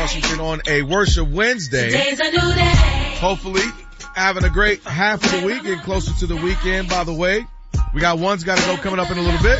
Washington on a Worship Wednesday. Today's a new day. Hopefully having a great half of the week and closer to the weekend, by the way. We got One's Gotta Go coming up in a little bit.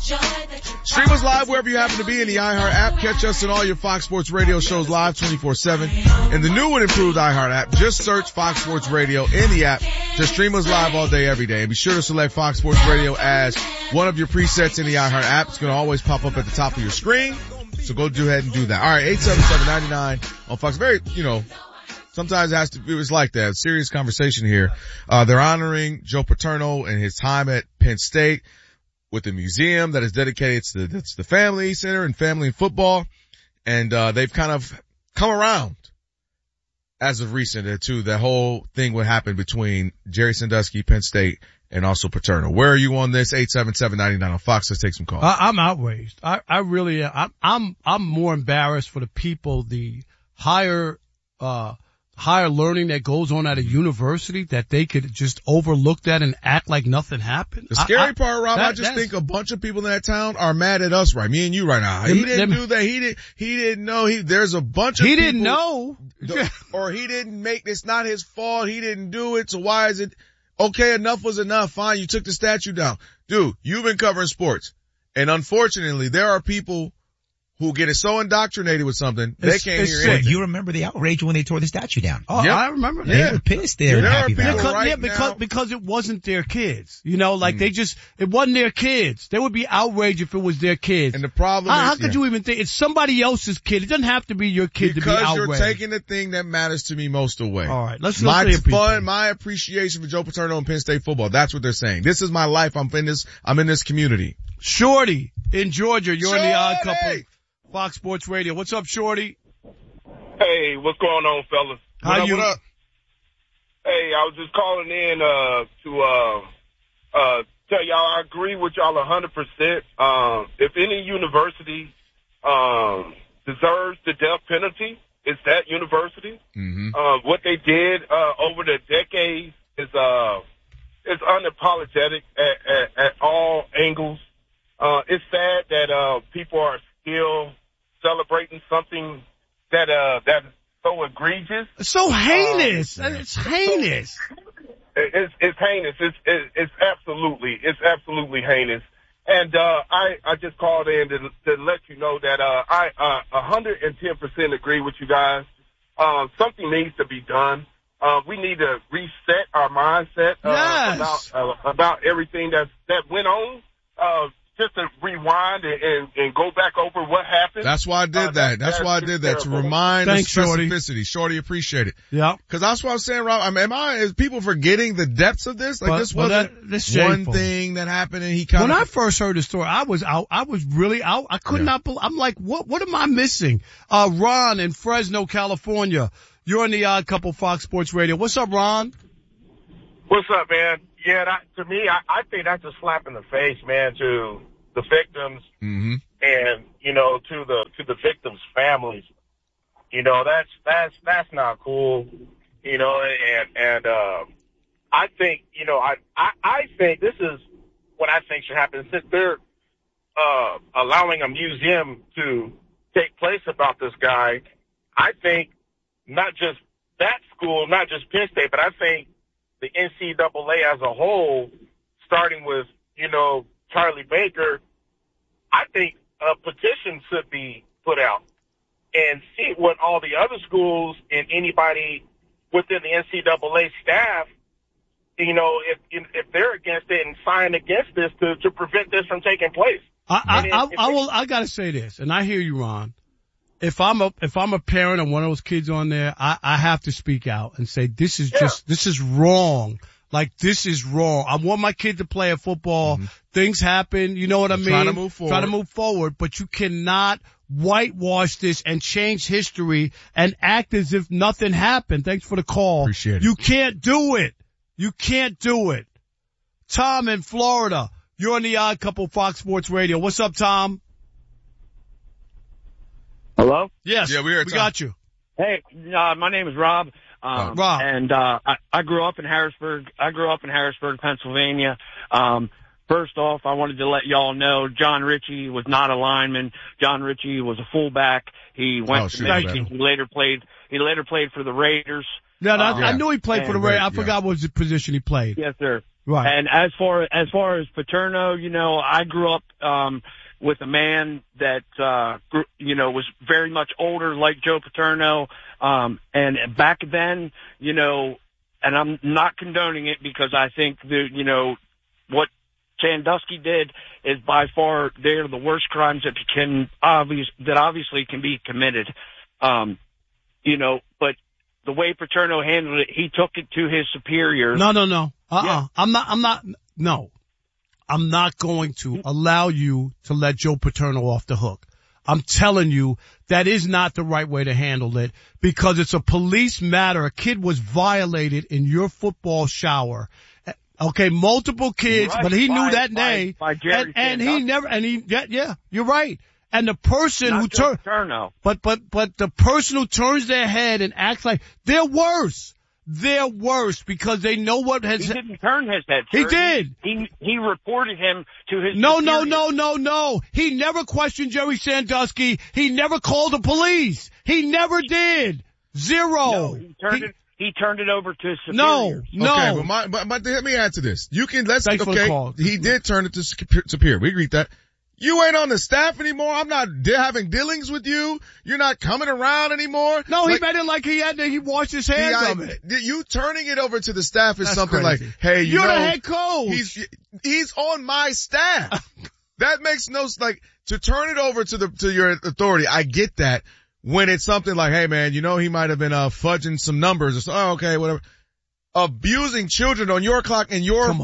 Stream us live wherever you happen to be in the iHeart app. Catch us in all your Fox Sports Radio shows live 24/7. In the new and improved iHeart app, just search Fox Sports Radio in the app. Just stream us live all day, every day. And be sure to select Fox Sports Radio as one of your presets in the iHeart app. It's going to always pop up at the top of your screen. So go ahead and do that. All right, 877-99 on Fox. Very, sometimes it has to be, it's like that. Serious conversation here. They're honoring Joe Paterno and his time at Penn State with a museum that is dedicated to the Family Center and family football. And, they've kind of come around as of recent to the whole thing what happened between Jerry Sandusky, Penn State, and also Paterno. Where are you on this? 877-99 on Fox. Let's take some calls. I'm outraged. I really am. I'm more embarrassed for the people, the higher learning that goes on at a university, that they could just overlook that and act like nothing happened. The scary part, Rob, I just think a bunch of people in that town are mad at us, right? Me and you right now. He didn't do that. He didn't know. There's a bunch of people. He didn't know. Or he didn't make, it's not his fault. He didn't do it. So why is it? Okay, enough was enough. Fine. You took the statue down. Dude, you've been covering sports. And unfortunately, there are people who get it so indoctrinated with something, they can't hear anything. You remember the outrage when they tore the statue down? Oh, yep. I remember that. They were pissed there. Because it wasn't their kids. It wasn't their kids. They would be outraged if it was their kids. And the problem is, how could you even think it's somebody else's kid? It doesn't have to be your kid to be outraged. Because you're taking the thing that matters to me most away. All right, let's my fun, my appreciation for Joe Paterno and Penn State football. That's what they're saying. This is my life. I'm in this community. Shorty in Georgia, you're in the Odd Couple. Fox Sports Radio. What's up, Shorty? Hey, what's going on, fellas? What up? Hey, I was just calling in to tell y'all I agree with y'all 100%. If any university deserves the death penalty, it's that university. Mm-hmm. What they did over the decades is unapologetic at all angles. It's sad that people are still celebrating something that's so egregious. It's so heinous. It's heinous. It's heinous. It's absolutely heinous. And I just called in to let you know that I 110% agree with you guys. Something needs to be done. We need to reset our mindset about everything that went on. Just to rewind and go back over what happened. That's why I did that. That's why I did that, to remind the specificity. Shorty, appreciate it. Yeah. Cause that's what I'm saying, Rob. Is people forgetting the depths of this? This wasn't one thing that happened and he When I first heard the story, I was out. I was really out. I could not believe, I'm like, what am I missing? Ron in Fresno, California. You're on the Odd Couple Fox Sports Radio. What's up, Ron? What's up, man? Yeah, to me, I think that's a slap in the face, man, to the victims mm-hmm. and, to the victims' families. That's not cool, and I think, I think this is what I think should happen. Since they're, allowing a museum to take place about this guy, I think not just that school, not just Penn State, but I think the NCAA as a whole, starting with, Charlie Baker, I think a petition should be put out and see what all the other schools and anybody within the NCAA staff, if they're against it and sign against this to prevent this from taking place. I gotta say this, and I hear you, Ron. If I'm a parent of one of those kids on there, I have to speak out and say, this is wrong. Like, this is wrong. I want my kid to play at football. Mm-hmm. Things happen. You know what I mean? Trying to move forward. But you cannot whitewash this and change history and act as if nothing happened. Thanks for the call. Appreciate it. You can't do it. You can't do it. Tom in Florida. You're on the Odd Couple Fox Sports Radio. What's up, Tom? Hello? Yes. Yeah, we got you. Hey, my name is Rob. Rob. And I grew up in Harrisburg. Pennsylvania. First off, I wanted to let y'all know John Ritchie was not a lineman. John Ritchie was a fullback. He went to Michigan. He later played for the Raiders. Yeah, I knew he played for the Raiders. I forgot what position he played. Yes, sir. Right. And as far as Paterno, I grew up with a man that was very much older, like Joe Paterno. And back then, and I'm not condoning it because I think that what Sandusky did is by far they're the worst crimes that obviously can be committed. But the way Paterno handled it, he took it to his superiors. No. Yeah. I'm not going to allow you to let Joe Paterno off the hook. I'm telling you that is not the right way to handle it because it's a police matter. A kid was violated in your football shower. Okay, multiple kids, right, but he knew that day. By Jerry you're right. And the person not who turns, but the person who turns their head and acts like they're worse. They're worse because they know what has. He didn't turn his head. Sir. He did. He reported him to his. No. He never questioned Jerry Sandusky. He never called the police. He never did. Zero. No, he turned it over to his superiors. No. Okay, but let me add to this. Thanks for the call. He did turn it to superior. We agreed that. You ain't on the staff anymore. I'm not having dealings with you. You're not coming around anymore. No, he made it like he washed his hands of it. You turning it over to the staff is That's something crazy. like, hey, you're the head coach. He's on my staff. That makes no, to turn it over to your authority. I get that when it's something like, hey man, he might have been, fudging some numbers or so. Oh, okay, whatever. Abusing children on your clock and your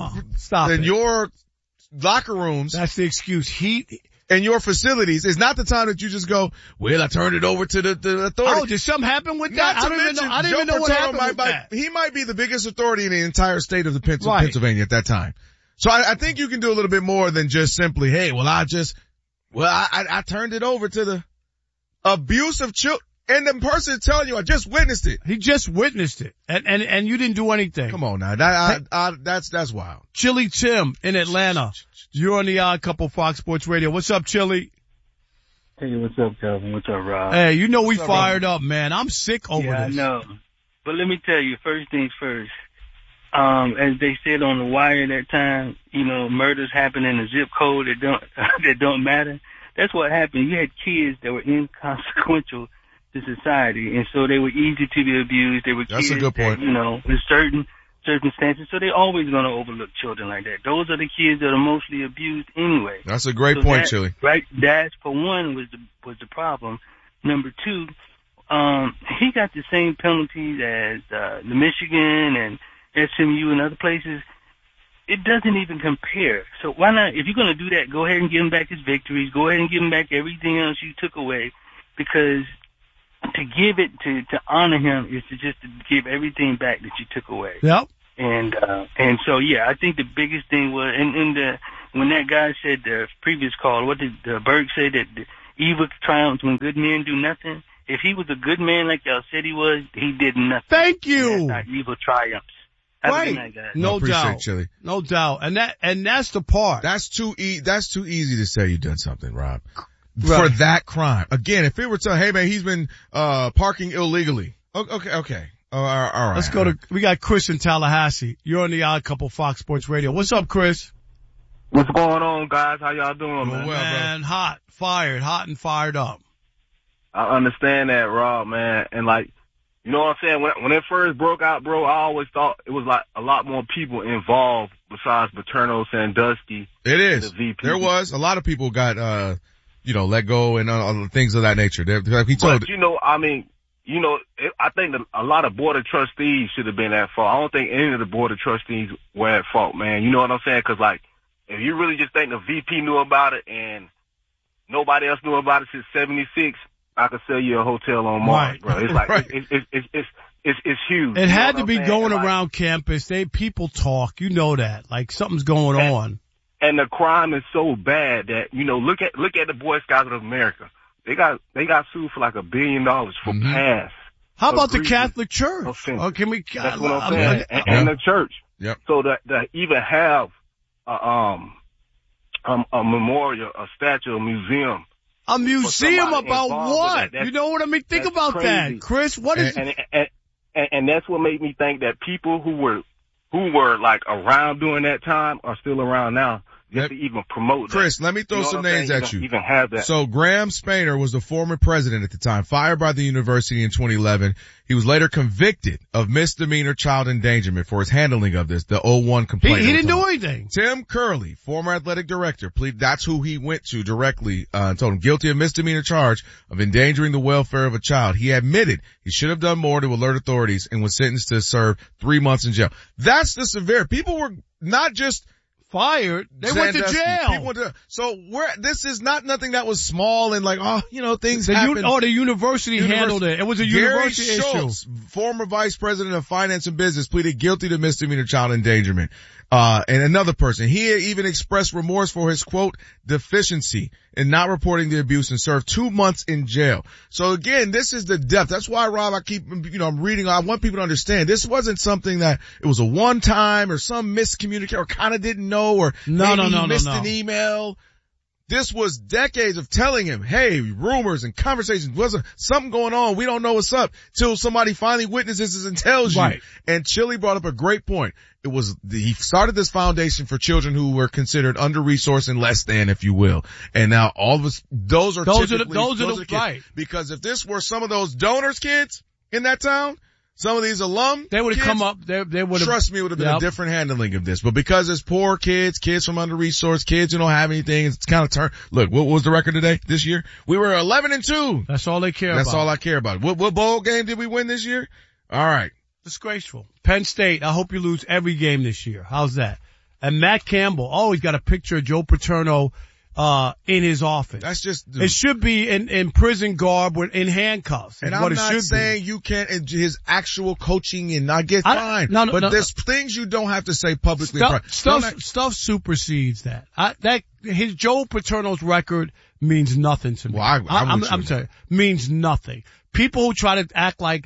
locker rooms. That's the excuse. And your facilities is not the time that you just go, well, I turned it over to the authority. Oh, did something happen with that? I didn't even know what happened with that. He might be the biggest authority in the entire state of Pennsylvania at that time. So I think you can do a little bit more than just simply, hey, I turned it over to the abuse of children. And the person is telling you, I just witnessed it. He just witnessed it. And you didn't do anything. Come on now. That's wild. Chili Tim in Atlanta. You're on the Odd Couple Fox Sports Radio. What's up, Chili? Hey, what's up, Calvin? What's up, Rob? Hey, we fired up, man. I'm sick over this. Yeah, I know. But let me tell you, first things first. As they said on the wire that time, murders happen in a zip code that don't matter. That's what happened. You had kids that were inconsequential to society, and so they were easy to be abused. They were That's kids a good point. that, in certain circumstances, so they're always going to overlook children like that. Those are the kids that are mostly abused anyway. That's a great point, Chili. Right, that for one was the problem. Number two, he got the same penalties as the Michigan and SMU and other places. It doesn't even compare. So why not? If you're going to do that, go ahead and give him back his victories. Go ahead and give him back everything else you took away, because to give it, to honor him is to just give everything back that you took away. Yep. And so, yeah, I think the biggest thing was, when that guy said, the previous call, what did Berg say, that the evil triumphs when good men do nothing? If he was a good man like y'all said he was, he did nothing. Thank you. And that's how evil triumphs. Right. No doubt. Chili. No doubt. And that's the part. That's too easy to say you done something, Rob. Right. For that crime. Again, if it were to, hey man, he's been, parking illegally. Okay. All right. Let's go we got Chris in Tallahassee. You're on the Odd Couple Fox Sports Radio. What's up, Chris? What's going on, guys? How y'all doing, man? Well, man, hot and fired up. I understand that, Rob, man. And you know what I'm saying? When it first broke out, bro, I always thought it was like a lot more people involved besides Paterno, Sandusky. It is. The VP. There was a lot of people got, let go and things of that nature. I think that a lot of board of trustees should have been at fault. I don't think any of the board of trustees were at fault, man. You know what I'm saying? Because if you really just think the VP knew about it and nobody else knew about it since '76, I could sell you a hotel on Mars, bro. It's like right. it's huge. It had to be going around campus. People talk. You know that. Something's going on. And the crime is so bad that, look at the Boy Scouts of America. They got sued for $1 billion for pass. How about the Catholic Church? Offense. Can we? That's what I'm saying. And the church. Yep. So that even have a memorial, a statue, a museum. A museum somebody about involved what? with that. You know what I mean? Think That's about crazy. that, Chris. What is? And that's what made me think that people who were like around during that time are still around now. Just to even promote that. Chris, let me throw some names at you. Even have that. So Graham Spainer was the former president at the time, fired by the university in 2011. He was later convicted of misdemeanor child endangerment for his handling of this, the 01 complaint. He didn't do anything. Tim Curley, former athletic director, that's who he went to directly, and told him guilty of misdemeanor charge of endangering the welfare of a child. He admitted he should have done more to alert authorities and was sentenced to serve 3 months in jail. That's the severe. People were not just fired. They went to jail. So this is not nothing that was small and like, things happened. The university handled it. It was a university issue. Gary Schultz, former vice president of finance and business, pleaded guilty to misdemeanor child endangerment. And another person, he even expressed remorse for his quote deficiency in not reporting the abuse and served 2 months in jail. So again, this is the depth. That's why, Rob, I'm reading. I want people to understand this wasn't something that it was a one time or some miscommunication or kind of didn't know or maybe he missed an email. This was decades of telling him, hey, rumors and conversations, wasn't something going on. We don't know what's up till somebody finally witnesses and tells you. Right. And Chili brought up a great point. He started this foundation for children who were considered under-resourced and less than, if you will. And now all of us, those are the kids. Right. Because if this were some of those donors' kids in that town, some of these alum, they would have come up. They would have. Trust me, it would have been a different handling of this. But because it's poor kids from under-resourced, kids who don't have anything, it's kind of turned. Look, what was the record today? This year, we were 11-2. That's all they care about. That's all I care about. What bowl game did we win this year? All right. Disgraceful. Penn State, I hope you lose every game this year. How's that? And Matt Campbell, he's got a picture of Joe Paterno, in his office. That's just, it should be in prison garb in handcuffs. And I'm not saying you can't, his actual coaching and I get fine. But there's things you don't have to say publicly. Stuff supersedes that. His Joe Paterno's record means nothing to me. Well, I'm sorry. Means nothing. People who try to act like,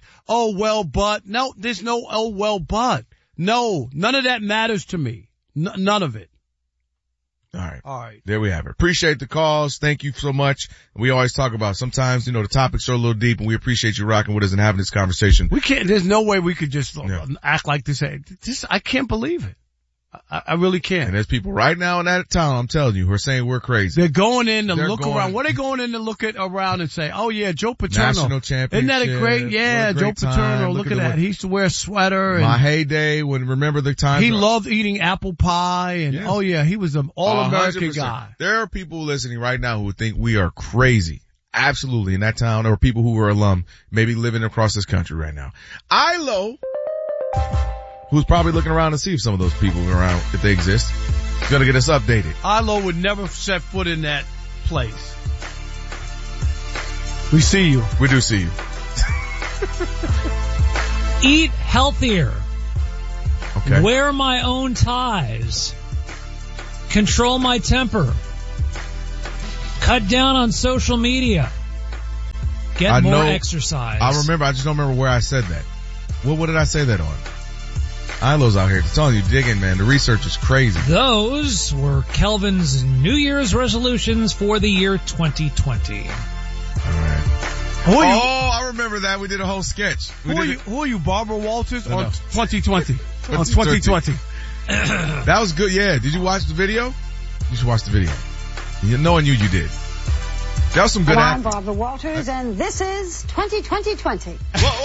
but. No, there's no, but. No, none of that matters to me. None of it. All right. There we have it. Appreciate the calls. Thank you so much. We always talk about sometimes, the topics are a little deep and we appreciate you rocking with us and having this conversation. There's no way we could just act like this. I can't believe it. I really can't. And there's people right now in that town, I'm telling you, who are saying we're crazy. They're going in to look around. What are they going in to look around and say, oh yeah, Joe Paterno. National championship. Isn't that a great, Joe Paterno. Look at that. He used to wear a sweater. My heyday, remember the time. He loved eating apple pie and, he was an all-American guy. There are people listening right now who think we are crazy. Absolutely. In that town, or people who were alum, maybe living across this country right now. ILO, who's probably looking around to see if some of those people are around, if they exist, is going to get us updated. ILO would never set foot in that place. We see you. We do see you. Eat healthier. Okay. Wear my own ties. Control my temper. Cut down on social media. Get more exercise. I remember. I just don't remember where I said that. What did I say that on? ILO's out here. I'm telling you, digging, man. The research is crazy. Those were Kelvin's New Year's resolutions for the year 2020. All right. I remember that. We did a whole sketch. Who are you, Barbara Walters or 2020? 2020. That was good. Yeah. Did you watch the video? You should watch the video. Knowing you did. That was some good I'm Barbara Walters, and this is 2020.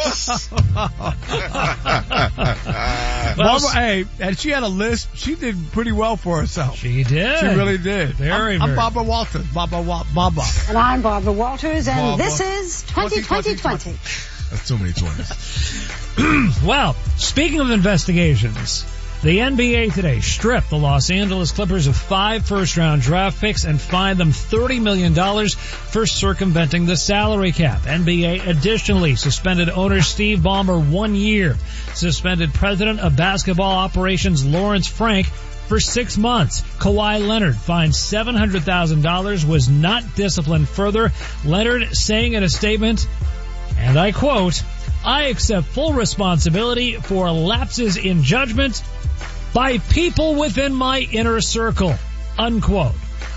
Barbara, and she had a list. She did pretty well for herself. She did. She really did. I'm Barbara Walters. Barbara. And I'm Barbara Walters, and this is 2020. That's too many 20s. Well, speaking of investigations, the NBA today stripped the Los Angeles Clippers of 5 first-round draft picks and fined them $30 million for circumventing the salary cap. NBA additionally suspended owner Steve Ballmer 1 year, suspended president of basketball operations Lawrence Frank for 6 months. Kawhi Leonard fined $700,000, was not disciplined further. Leonard saying in a statement, and I quote, "I accept full responsibility for lapses in judgment by people within my inner circle," unquote.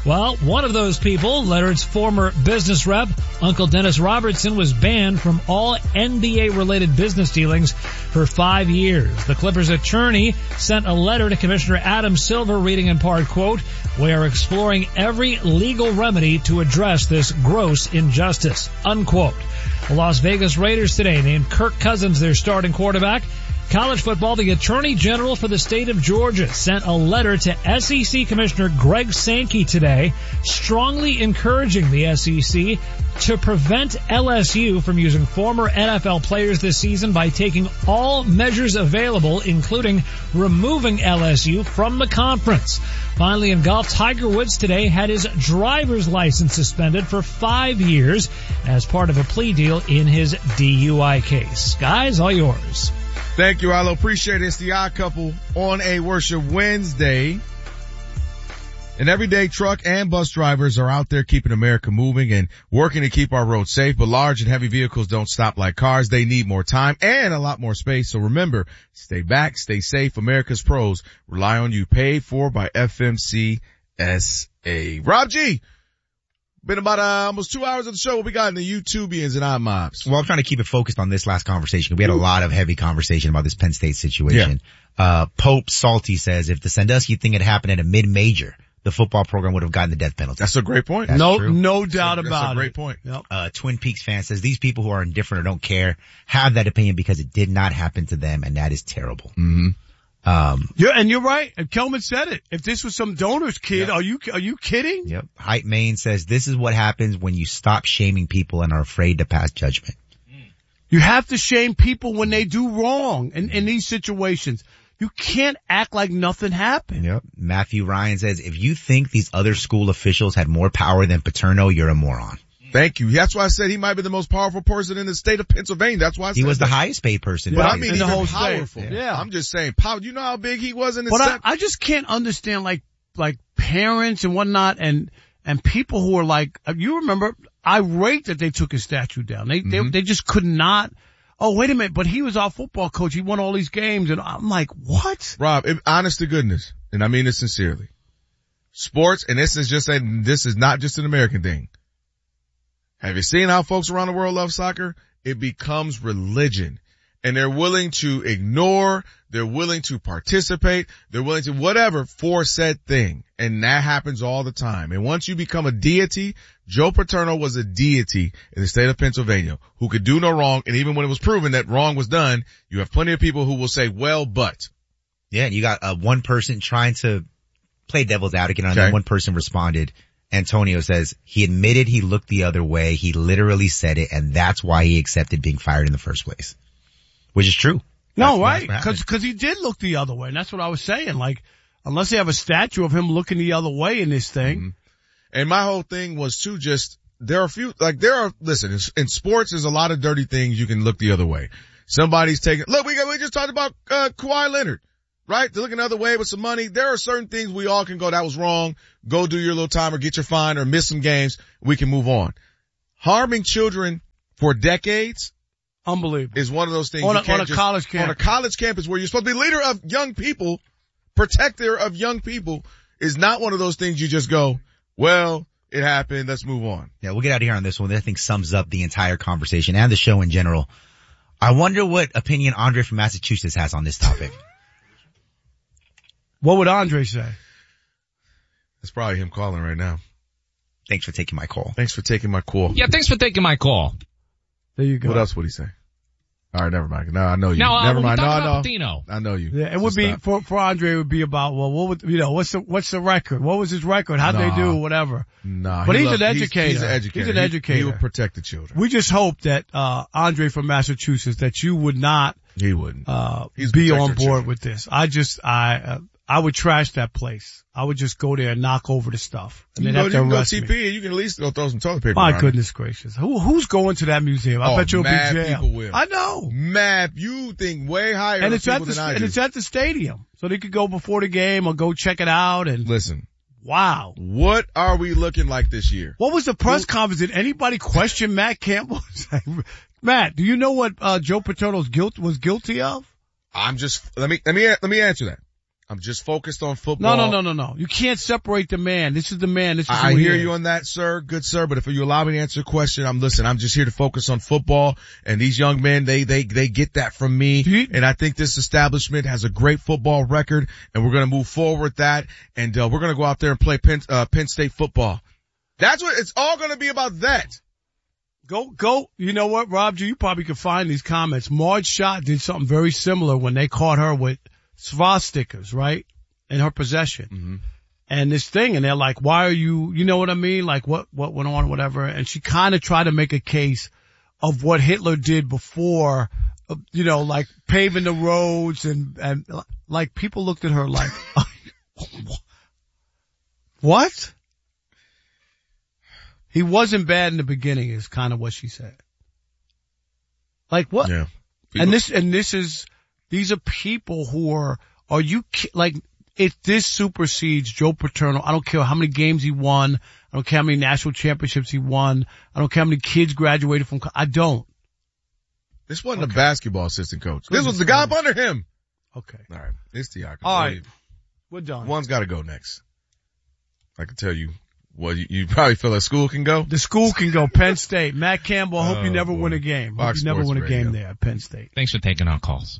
Well, one of those people, Leonard's former business rep, Uncle Dennis Robertson, was banned from all NBA-related business dealings for 5 years. The Clippers' attorney sent a letter to Commissioner Adam Silver reading in part, quote, "We are exploring every legal remedy to address this gross injustice," unquote. The Las Vegas Raiders today named Kirk Cousins their starting quarterback. College football, the Attorney General for the state of Georgia sent a letter to SEC Commissioner Greg Sankey today, strongly encouraging the SEC to prevent LSU from using former NFL players this season by taking all measures available, including removing LSU from the conference. Finally, in golf, Tiger Woods today had his driver's license suspended for 5 years as part of a plea deal in his DUI case. Guys, all yours. Thank you, Arlo. Appreciate it. It's the Odd Couple on a Worship Wednesday. And everyday truck and bus drivers are out there keeping America moving and working to keep our roads safe. But large and heavy vehicles don't stop like cars. They need more time and a lot more space. So remember, stay back, stay safe. America's pros rely on you. Paid for by FMCSA. Rob G. Been about almost 2 hours of the show. What we got in the YouTubians and iMobs? Well, I'm trying to keep it focused on this last conversation. We had a lot of heavy conversation about this Penn State situation. Yeah. Pope Salty says if the Sandusky thing had happened at a mid-major, the football program would have gotten the death penalty. That's a great point. No doubt about it. That's a great point. Yep. Twin Peaks fan says these people who are indifferent or don't care have that opinion because it did not happen to them, and that is terrible. Mm-hmm. And you're right. And Kelman said it. If this was some donor's kid, are you kidding? Yep. Hype Main says this is what happens when you stop shaming people and are afraid to pass judgment. You have to shame people when they do wrong in these situations. You can't act like nothing happened. Yep. Matthew Ryan says if you think these other school officials had more power than Paterno, you're a moron. Thank you. That's why I said he might be the most powerful person in the state of Pennsylvania. That's why I said he was the highest paid person. But I mean, in the whole powerful. State. Yeah. I'm just saying, power. You know how big he was in the But I just can't understand like parents and whatnot and people who are like, you remember, irate that they took his statue down. They just could not. Oh, wait a minute, but he was our football coach. He won all these games. And I'm like, what? Rob, honest to goodness, and I mean this sincerely, sports, and this is not just an American thing. Have you seen how folks around the world love soccer? It becomes religion. And they're willing to ignore, they're willing to participate, they're willing to whatever for said thing. And that happens all the time. And once you become a deity, Joe Paterno was a deity in the state of Pennsylvania who could do no wrong. And even when it was proven that wrong was done, you have plenty of people who will say, well, but. Yeah, and you got one person trying to play devil's advocate, and then one person responded. Antonio says he admitted he looked the other way. He literally said it, and that's why he accepted being fired in the first place. Which is true. No, right. Cause he did look the other way. And that's what I was saying. Like, unless they have a statue of him looking the other way in this thing. Mm-hmm. And my whole thing was too listen, in sports, there's a lot of dirty things you can look the other way. Somebody's taking, look, we just talked about, Kawhi Leonard, right? They're looking the other way with some money. There are certain things we all can go, that was wrong. Go do your little time or get your fine or miss some games. We can move on. Harming children for decades. Unbelievable. Is one of those things on a college campus. On a college campus where you're supposed to be leader of young people, protector of young people, is not one of those things you just go, well, it happened, let's move on. Yeah, we'll get out of here on this one. That I think sums up the entire conversation and the show in general. I wonder what opinion Andre from Massachusetts has on this topic. What would Andre say? It's probably him calling right now. Thanks for taking my call. Thanks for taking my call. Yeah, thanks for taking my call. There you go. What else would he say? All right, never mind. No, I know you. No, never mind. No. I know you. Yeah, it would be for Andre. It would be about what's the record? What was his record? How'd they do? Whatever. Nah, but he's an educator. He's an educator. He's an educator. He will protect the children. We just hope that Andre from Massachusetts, that you would not. He wouldn't. Be on board with this. I would trash that place. I would just go there and knock over the stuff. And you then have to arrest me. You can go TP and you can at least go throw some toilet paper My around. Goodness gracious. Who's going to that museum? I bet you'll be jammed. People will. I know. Mad. You think way higher and it's at the stadium. So they could go before the game or go check it out and listen. Wow. What are we looking like this year? What was the press conference? Did anybody question Matt Campbell? Matt, do you know what Joe Paterno's was guilty of? Let me answer that. I'm just focused on football. No. You can't separate the man. This is the man. This is I hear you on that, sir. Good sir. But if you allow me to answer a question, I'm just here to focus on football. And these young men, they get that from me. And I think this establishment has a great football record, and we're going to move forward with that. And, we're going to go out there and play Penn State football. That's what it's all going to be about that. Go. You know what, Rob? You probably could find these comments. Marge Schott did something very similar when they caught her with swastikas, right? In her possession. Mm-hmm. And this thing, and they're like, why are you know what I mean? Like what went on, whatever. And she kind of tried to make a case of what Hitler did before, like paving the roads and like people looked at her like, what? He wasn't bad in the beginning is kind of what she said. Like what? Yeah. These are people who are you, like, if this supersedes Joe Paterno, I don't care how many games he won, I don't care how many national championships he won, I don't care how many kids graduated from, I don't. This wasn't a basketball assistant coach. This was the guy up under him. Okay. All right. It's Tiaka. All right. We're done. One's got to go next. I can tell you. Well, you probably feel like school can go? The school can go. Penn State. Matt Campbell, I hope you never win a game. Hope you never win a game there at Penn State. Thanks for taking our calls.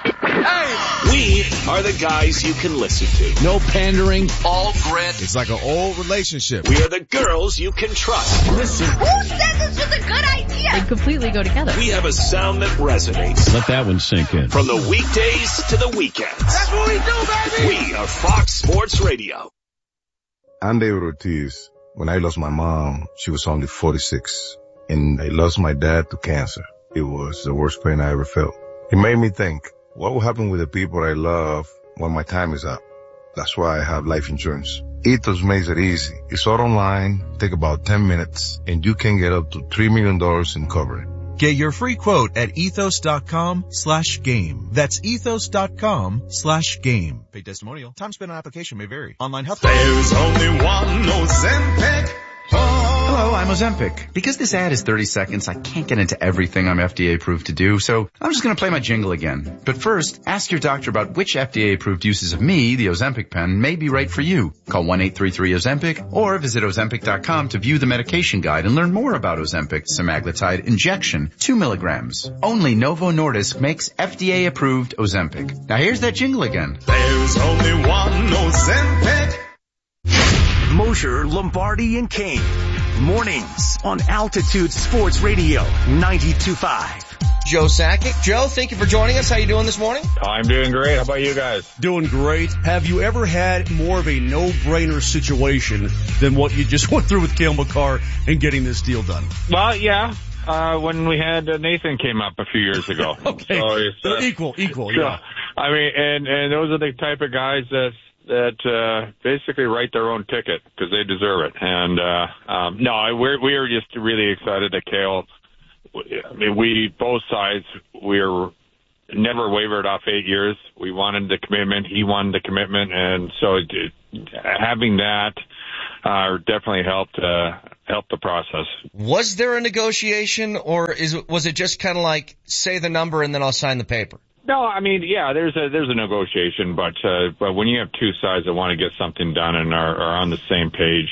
We are the guys you can listen to. No pandering, all grit. It's like an old relationship. We are the girls you can trust. Listen. Who said this was a good idea? They completely go together. We have a sound that resonates. Let that one sink in. From the weekdays to the weekends. That's what we do, We baby. are Fox Sports Radio. I'm David Ortiz. When I lost my mom, she was only 46. And I lost my dad to cancer. It was the worst pain I ever felt. It made me think, what will happen with the people I love when my time is up? That's why I have life insurance. Ethos makes it easy. It's all online, take about 10 minutes, and you can get up to $3 million in coverage. Get your free quote at ethos.com/game. That's ethos.com/game. Paid testimonial. Time spent on application may vary. Online health. There's only one Ozempic. Hello, I'm Ozempic. Because this ad is 30 seconds, I can't get into everything I'm FDA approved to do, so I'm just going to play my jingle again. But first, ask your doctor about which FDA approved uses of me, the Ozempic pen, may be right for you. Call 1-833-OZEMPIC or visit Ozempic.com to view the medication guide and learn more about Ozempic semaglutide injection, 2 milligrams. Only Novo Nordisk makes FDA approved Ozempic. Now here's that jingle again. There's only one Ozempic. Mosher, Lombardi, and Kane. Mornings on Altitude Sports Radio 92.5. Joe Sakic. Joe, thank you for joining us. How you doing this morning? I'm doing great. How about you guys? Doing great. Have you ever had more of a no-brainer situation than what you just went through with Cale Makar and getting this deal done? Well, yeah. When we had Nathan came up a few years ago. Okay. So equal, yeah. I mean, and those are the type of guys that basically write their own ticket because they deserve it. And no, we are just really excited that Cale. I mean, we both sides we're never wavered off 8 years. We wanted the commitment. He wanted the commitment, and so having that definitely helped the process. Was there a negotiation, or was it just kind of like say the number and then I'll sign the paper? No, I mean, yeah, there's a negotiation, but when you have two sides that want to get something done and are on the same page,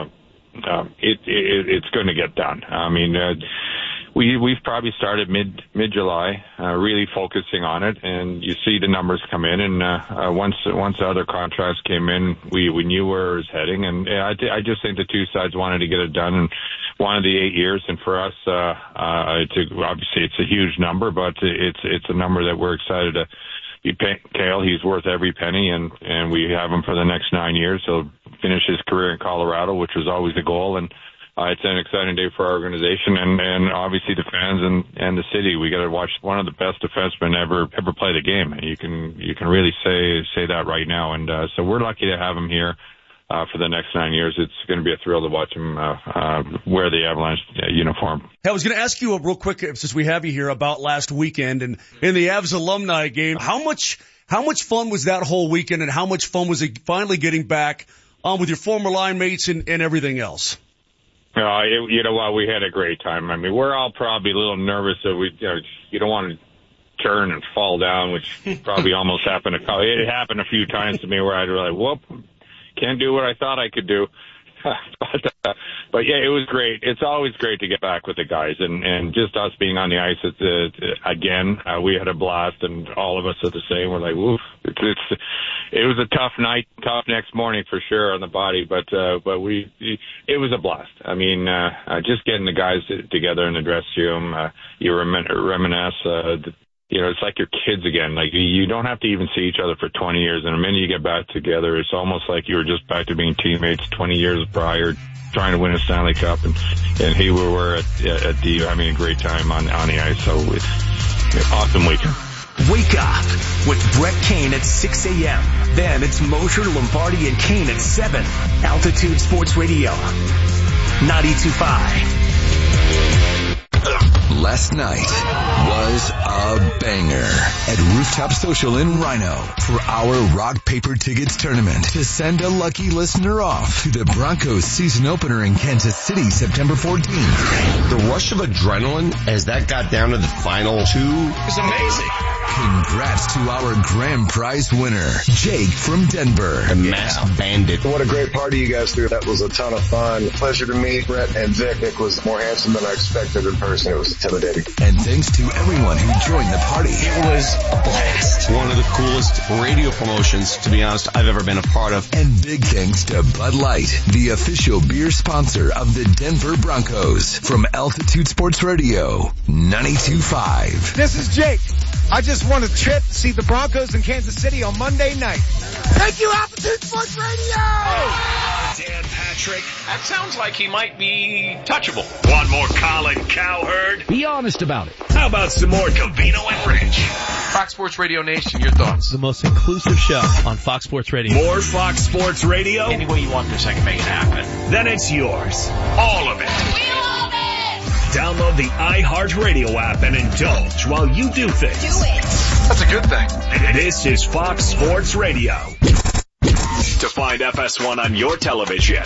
it's going to get done. I mean, we've probably started mid-July, really focusing on it, and you see the numbers come in, and once the other contracts came in, we knew where it was heading, and I just think the two sides wanted to get it done and wanted the 8 years, and for us, obviously it's a huge number, but it's a number that we're excited to be paying Cale. He's worth every penny, and we have him for the next 9 years. He'll finish his career in Colorado, which was always the goal, and it's an exciting day for our organization and obviously the fans and the city. We got to watch one of the best defensemen ever play the game. You can really say that right now. And so we're lucky to have him here for the next 9 years. It's going to be a thrill to watch him wear the Avalanche uniform. Hey, I was going to ask you real quick, since we have you here, about last weekend and in the Avs alumni game. How much fun was that whole weekend, and how much fun was it finally getting back on with your former line mates and everything else? You know what? We had a great time. I mean, we're all probably a little nervous that you don't want to turn and fall down, which probably almost happened. It happened a few times to me where I'd be like, whoop, can't do what I thought I could do. But yeah, it was great. It's always great to get back with the guys, and just us being on the ice again. We had a blast, and all of us are the same. We're like, woof. It was a tough night, tough next morning for sure on the body, but it was a blast. I mean, just getting the guys together in the dressing room, you reminisce. It's like your kids again. Like, you don't have to even see each other for 20 years. And the minute you get back together, it's almost like you were just back to being teammates 20 years prior, trying to win a Stanley Cup. And here we were at the having a great time on the ice. So it's an awesome weekend. Wake up with Brett Kane at 6 a.m. Then it's Mosher, Lombardi, and Kane at 7. Altitude Sports Radio, 92.5. Last night was a banger at Rooftop Social in Rhino for our Rock Paper Tickets tournament to send a lucky listener off to the Broncos season opener in Kansas City, September 14th. The rush of adrenaline as that got down to the final two is amazing. Congrats to our grand prize winner, Jake from Denver. The Masked Bandit. What a great party you guys threw. That was a ton of fun. Pleasure to meet Brett and Vic. Nick was more handsome than I expected in person. It was intimidating. And thanks to everyone who joined the party. It was a blast. One of the coolest radio promotions, to be honest, I've ever been a part of. And big thanks to Bud Light, the official beer sponsor of the Denver Broncos. From Altitude Sports Radio, 92.5. This is Jake. I just won a trip to see the Broncos in Kansas City on Monday night. Thank you, Altitude Sports Radio! Dan Patrick. That sounds like he might be touchable. Want more Colin Cowherd? Be honest about it. How about some more Covino and Rich? Fox Sports Radio Nation, your thoughts? The most inclusive show on Fox Sports Radio. More Fox Sports Radio? Any way you want this, I can make it happen. Then it's yours. All of it. We love it! Download the iHeartRadio app and indulge while you do things. Do it! That's a good thing. This is Fox Sports Radio. To find FS1 on your television,